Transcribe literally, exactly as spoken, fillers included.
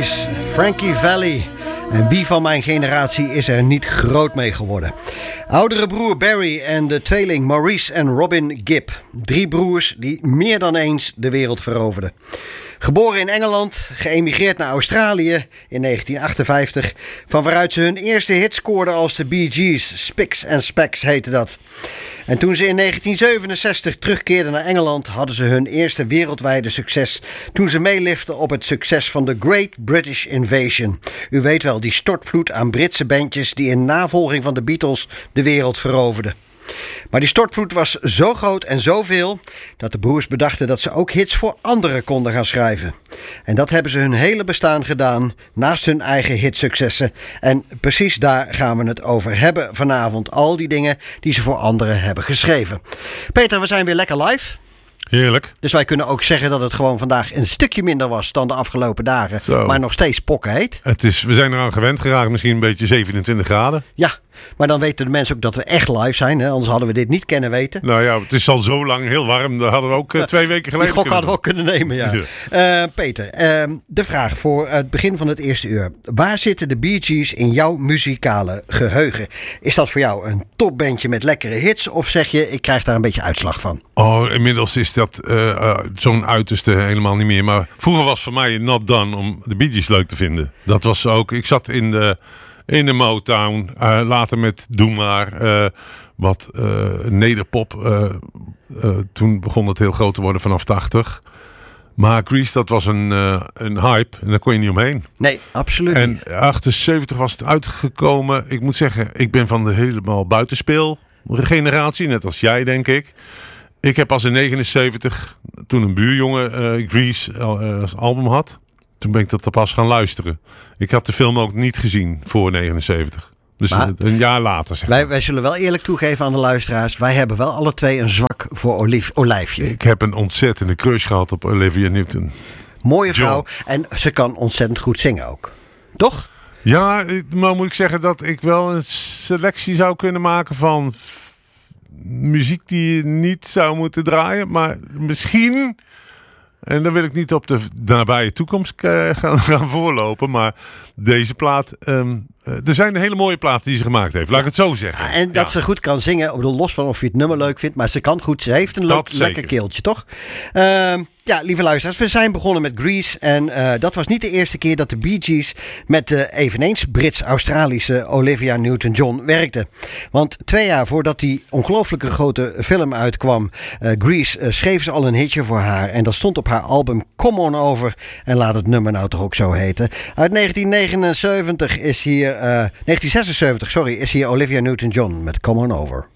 zestig's, Frankie Valli. En wie van mijn generatie is er niet groot mee geworden? Oudere broer Barry en de tweeling Maurice en Robin Gibb. Drie broers die meer dan eens de wereld veroverden. Geboren in Engeland, geëmigreerd naar Australië in negentien achtenvijftig... van waaruit ze hun eerste hit scoorden als de Bee Gees. Spicks and Specks heette dat. En toen ze in negentien zevenenzestig terugkeerden naar Engeland... hadden ze hun eerste wereldwijde succes... toen ze meeliften op het succes van The Great British Invasion. U weet wel, die stortvloed aan Britse bandjes... die in navolging van de Beatles de wereld veroverden. Maar die stortvloed was zo groot en zoveel dat de broers bedachten dat ze ook hits voor anderen konden gaan schrijven. En dat hebben ze hun hele bestaan gedaan, naast hun eigen hitsuccessen. En precies daar gaan we het over hebben vanavond. Al die dingen die ze voor anderen hebben geschreven. Peter, we zijn weer lekker live. Heerlijk. Dus wij kunnen ook zeggen dat het gewoon vandaag een stukje minder was dan de afgelopen dagen. Zo. Maar nog steeds pokken heet. Het is, we zijn eraan gewend geraakt, misschien een beetje zevenentwintig graden. Ja, maar dan weten de mensen ook dat we echt live zijn. Hè? Anders hadden we dit niet kennen weten. Nou ja, het is al zo lang heel warm. Dat hadden we ook uh, twee weken geleden Die gok hadden we ook kunnen nemen, ja. ja. Uh, Peter, uh, de vraag voor het begin van het eerste uur. Waar zitten de Bee Gees in jouw muzikale geheugen? Is dat voor jou een topbandje met lekkere hits? Of zeg je, ik krijg daar een beetje uitslag van? Oh, inmiddels is dat uh, uh, zo'n uiterste helemaal niet meer. Maar vroeger was voor mij not done om de Bee Gees leuk te vinden. Dat was ook, ik zat in de... In de Motown, uh, later met Doe Maar, uh, wat uh, nederpop. Uh, uh, toen begon het heel groot te worden vanaf tachtig. Maar Grease, dat was een, uh, een hype en daar kon je niet omheen. Nee, absoluut en niet. En achtenzeventig was het uitgekomen. Ik moet zeggen, ik ben van de helemaal buitenspeel generatie, net als jij denk ik. Ik heb pas in negenenzeventig, toen een buurjongen uh, Grease uh, als album had. Toen ben ik dat pas gaan luisteren. Ik had de film ook niet gezien voor negenenzeventig. Dus maar, een jaar later. Zeg maar. wij, wij zullen wel eerlijk toegeven aan de luisteraars. Wij hebben wel alle twee een zwak voor Olief, Olijfje. Ik heb een ontzettende crush gehad op Olivia Newton. Mooie vrouw. John. En ze kan ontzettend goed zingen ook. Toch? Ja, maar moet ik zeggen dat ik wel een selectie zou kunnen maken van muziek die je niet zou moeten draaien. Maar misschien... En dan wil ik niet op de nabije toekomst gaan, gaan voorlopen. Maar deze plaat... Um, er zijn hele mooie platen die ze gemaakt heeft. Laat ik het zo zeggen. Ja, en dat ja. ze goed kan zingen. Ik bedoel, los van of je het nummer leuk vindt. Maar ze kan goed. Ze heeft een leuk, lekker keeltje, toch? Uh, ja, lieve luisteraars. We zijn begonnen met Grease. En uh, dat was niet de eerste keer dat de Bee Gees met de eveneens Brits-Australische Olivia Newton-John werkten. Want twee jaar voordat die ongelooflijke grote film uitkwam, uh, Grease, uh, schreef ze al een hitje voor haar. En dat stond op haar album Come On Over. En laat het nummer nou toch ook zo heten. Uit negentien negenenzeventig is hier... Uh, negentien zesenzeventig, sorry, is hier Olivia Newton-John met Come On Over.